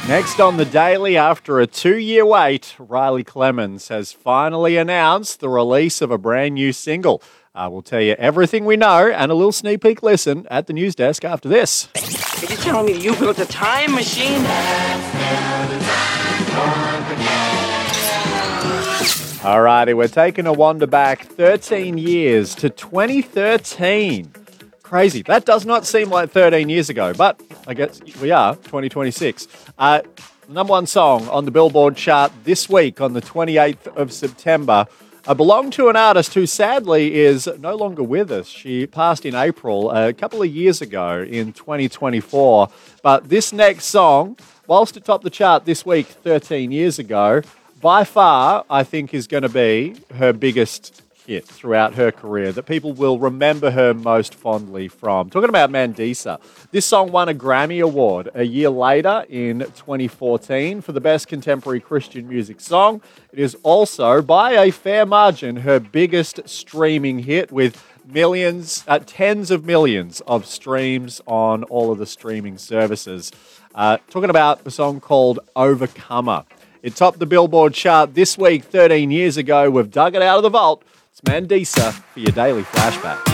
Next on the Daily, after a 2-year wait, Riley Clemens has finally announced the release of a brand new single. We'll tell you everything we know and a little sneak peek listen at the news desk after this. Are you telling me you built a time machine? Alrighty, we're taking a wander back 13 years to 2013. Crazy. That does not seem like 13 years ago, but I guess we are, 2026. Number one song on the Billboard chart this week on the 28th of September belonged to an artist who sadly is no longer with us. She passed in April a couple of years ago in 2024. But this next song, whilst it topped the chart this week 13 years ago, by far I think is going to be her biggest hit throughout her career that people will remember her most fondly from. Talking about Mandisa. This song won a Grammy Award a year later in 2014 for the Best Contemporary Christian Music Song. It is also, by a fair margin, her biggest streaming hit with millions, tens of millions of streams on all of the streaming services. Talking about a song called Overcomer. It topped the Billboard chart this week 13 years ago. We've dug it out of the vault. It's Mandisa for your Daily Flashback.